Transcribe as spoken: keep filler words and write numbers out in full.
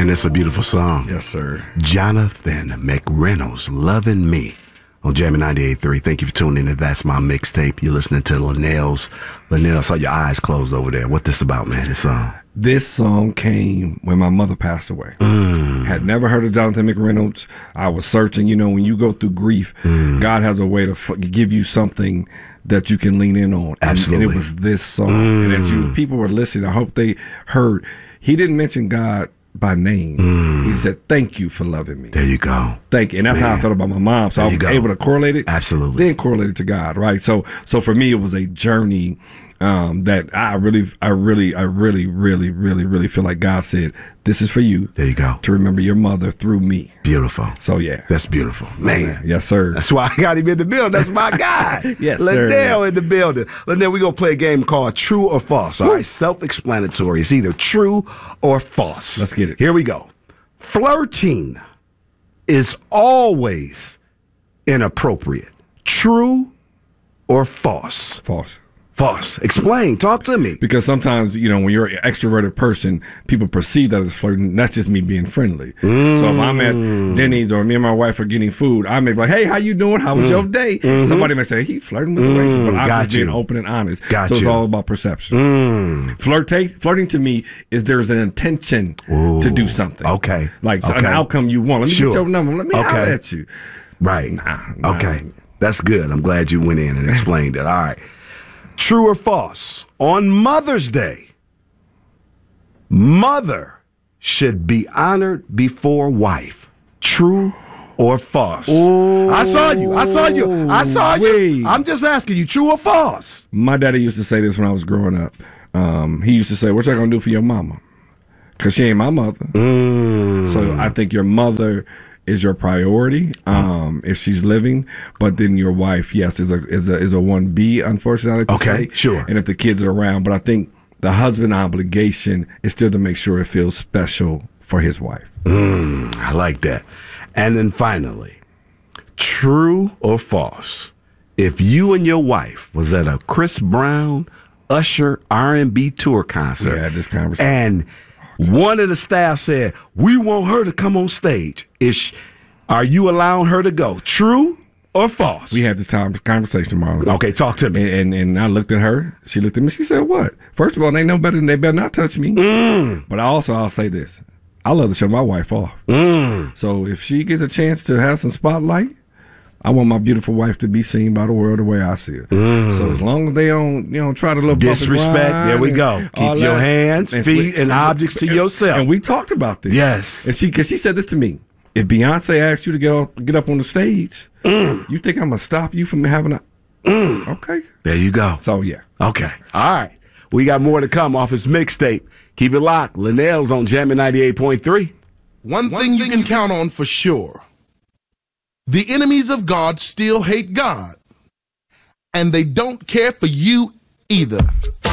Man, it's a beautiful song. Yes, sir. Jonathan McReynolds, Loving Me on Jammin' ninety-eight point three. Thank you for tuning in. That's my mixtape. You're listening to Linnell's. Linnell, I saw your eyes closed over there. What this about, man, this song? This song came when my mother passed away. Mm. Had never heard of Jonathan McReynolds. I was searching. You know, when you go through grief, mm. God has a way to f- give you something that you can lean in on. Absolutely. And, and it was this song. Mm. And as you people were listening, I hope they heard. He didn't mention God by name. Mm. He said, thank you for loving me. There you go. Thank you. And that's Man. how I felt about my mom. So There I was you go. able to correlate it. Absolutely. Then correlate it to God, right? So so for me, it was a journey um, that I really, I really, I really, really, really, really feel like God said, this is for you. There you go. To remember your mother through me. Beautiful. So yeah. That's beautiful. Man. Yes, sir. That's why I got him in the building. That's my guy. Yes, sir. Linnell in the building. Linnell, we're going to play a game called True or False. All right, self-explanatory. It's either true or false. Let's get it. Here we go. Flirting is always inappropriate. True or false? False. False. Explain. Talk to me. Because sometimes, you know, when you're an extroverted person, people perceive that as flirting. That's just me being friendly. Mm. So if I'm at Denny's or me and my wife are getting food, I may be like, hey, how you doing? How was mm. your day? Mm-hmm. Somebody may say, he flirting with the waitress. But I'm Got just you. being open and honest. Got so it's you. all about perception. Mm. Flirtate, flirting to me is there's an intention Ooh. to do something. Okay. Like okay. an outcome you want. Let me Sure. get your number. Let me okay. holler at you. Right. Nah, nah. Okay. That's good. I'm glad you went in and explained it. All right. True or false? On Mother's Day, mother should be honored before wife. True or false? Ooh, I saw you. I saw you. I saw you. wait. I'm just asking you, true or false? My daddy used to say this when I was growing up. Um, he used to say, what you gonna do for your mama? Because she ain't my mother. Mm. So I think your mother is your priority um, if she's living, but then your wife, yes, is a is a is a one B, unfortunately. To Okay, say. sure. And if the kids are around, but I think the husband obligation is still to make sure it feels special for his wife. Mm, I like that. And then finally, true or false? If you and your wife was at a Chris Brown, Usher R and B tour concert, We had this conversation. and one of the staff said, we want her to come on stage. Is she, are you allowing her to go? True or false? We had this time conversation, Marlon. Okay, talk to me. And, and and I looked at her. She looked at me. She said, "What? First of all, they ain't no better than they better not touch me." Mm. But I also I'll say this: I love to show my wife off. Mm. So if she gets a chance to have some spotlight, I want my beautiful wife to be seen by the world the way I see her. Mm. So as long as they don't, you know, try to look Disrespect. There we go. Keep your hands, and feet, and, and objects to and, yourself. And we talked about this. Yes. And she, because she said this to me: if Beyonce asked you to get on, get up on the stage, mm. you think I'm gonna stop you from having a? Mm. Okay. There you go. So yeah. Okay. All right. We got more to come off his mixtape. Keep it locked. Linnell's on Jammin' ninety-eight point three. One, One thing you can count on for sure. The enemies of God still hate God. And they don't care for you either.